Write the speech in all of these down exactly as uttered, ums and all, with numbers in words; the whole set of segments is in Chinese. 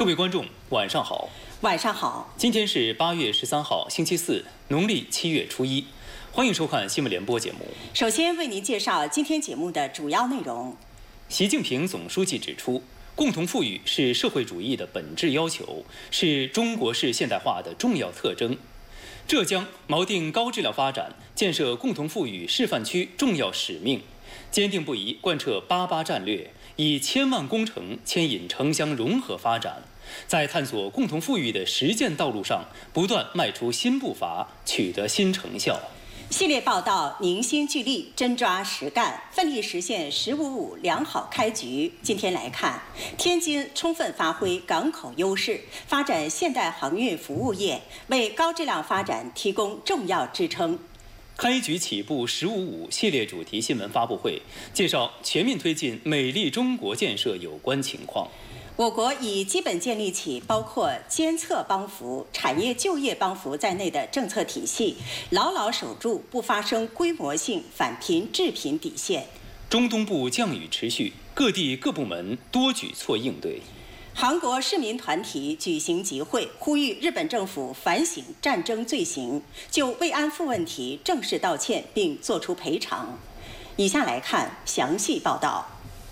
各位观众，晚上好。 晚上好。 今天是八月十三号，星期四，农历七月初一。欢迎收看新闻联播节目。 首先为您介绍今天节目的主要内容。 习近平总书记指出，共同富裕是社会主义的本质要求，是中国式现代化的重要特征。浙江锚定高质量发展，建设共同富裕示范区重要使命，坚定不移贯彻“八八”战略，以千万工程牵引城乡融合发展，在探索共同富裕的实践道路上不断迈出新步伐，取得新成效。 系列报道凝心聚力，真抓实干，奋力实现“十五五”良好开局。今天来看，天津充分发挥港口优势，发展现代航运服务业，为高质量发展提供重要支撑。 开局起步“十五五”系列主题新闻发布会介绍全面推进美丽中国建设有关情况。 我国已基本建立起包括监测帮扶、产业就业帮扶在内的政策体系，牢牢守住不发生规模性返贫致贫底线。 中东部降雨持续，各地各部门多举措应对。 韩国市民团体举行集会，呼吁日本政府反省战争罪行，就慰安妇问题正式道歉并作出赔偿。以下来看详细报道。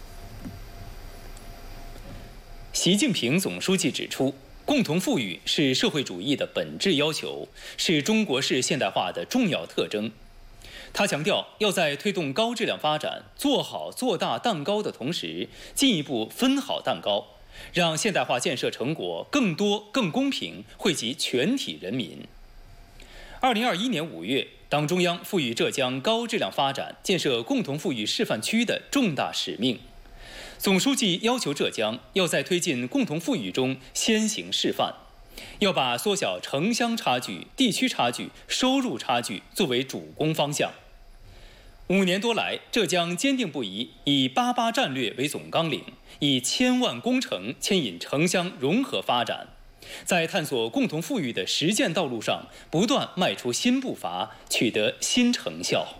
习近平总书记指出，共同富裕是社会主义的本质要求，是中国式现代化的重要特征。他强调，要在推动高质量发展、做好做大蛋糕的同时，进一步分好蛋糕，让现代化建设成果更多、更公平惠及全体人民。二零二一年五月，党中央赋予浙江高质量发展、建设共同富裕示范区的重大使命。总书记要求浙江要在推进共同富裕中先行示范，要把缩小城乡差距、地区差距、收入差距作为主攻方向。五年多来，浙江坚定不移以“八八”战略为总纲领，以千万工程牵引城乡融合发展，在探索共同富裕的实践道路上不断迈出新步伐，取得新成效。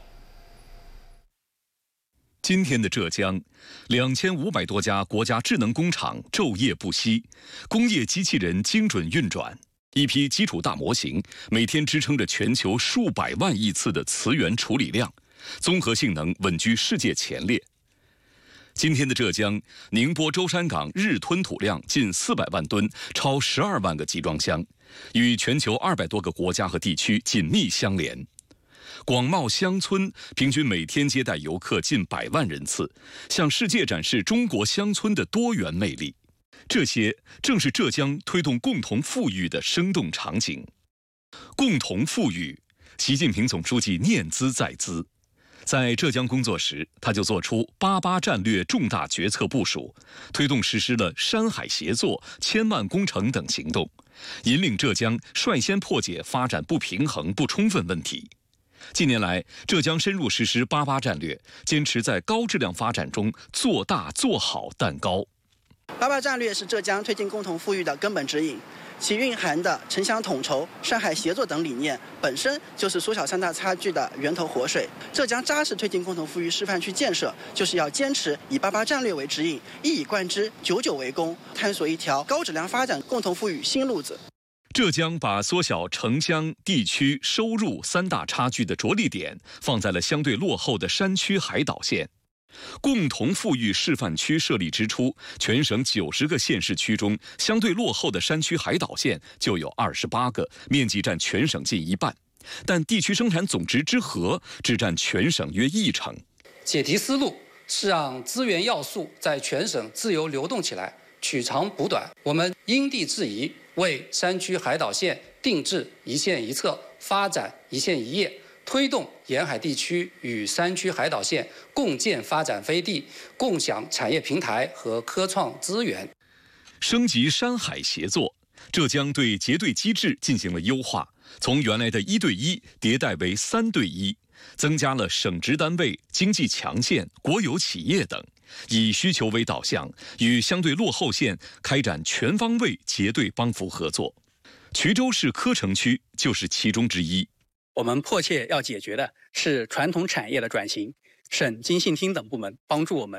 今天的浙江，两千五百多家国家智能工厂昼夜不息，工业机器人精准运转，一批基础大模型每天支撑着全球数百万亿次的词源处理量，综合性能稳居世界前列。今天的浙江，宁波舟山港日吞吐量近四百万吨，超十二万个集装箱，与全球二百多个国家和地区紧密相连。广袤乡村平均每天接待游客近百万人次，向世界展示中国乡村的多元魅力。这些正是浙江推动共同富裕的生动场景。共同富裕，习近平总书记念兹在兹。在浙江工作时，他就做出“八八”战略重大决策部署，推动实施了山海协作、千万工程等行动，引领浙江率先破解发展不平衡不充分问题。近年来，浙江深入实施“八八”战略，坚持在高质量发展中做大做好蛋糕。 八八战略是浙江推进共同富裕的根本指引，其蕴含的城乡统筹、山海协作等理念，本身就是缩小三大差距的源头活水。浙江扎实推进共同富裕示范区建设，就是要坚持以八八战略为指引，一以贯之，久久为功，探索一条高质量发展共同富裕新路子。 浙江把缩小城乡、地区、收入三大差距的着力点放在了相对落后的山区海岛县。共同富裕示范区设立之初，全省九十个县市区中，相对落后的山区海岛县就有二十八个，面积占全省近一半，但地区生产总值之和只占全省约一成。 解题思路是让资源要素在全省自由流动起来，取长补短。我们因地制宜，为山区海岛县定制一县一策，发展一县一业，推动沿海地区与山区海岛县共建发展飞地，共享产业平台和科创资源。 升级山海协作，浙江对结对机制进行了优化，从原来的一对一迭代为三对一，增加了省直单位、经济强县、国有企业等，以需求为导向，与相对落后县开展全方位结对帮扶合作。衢州市柯城区就是其中之一。 我们迫切要解决的是传统产业的转型，省经信厅等部门帮助我们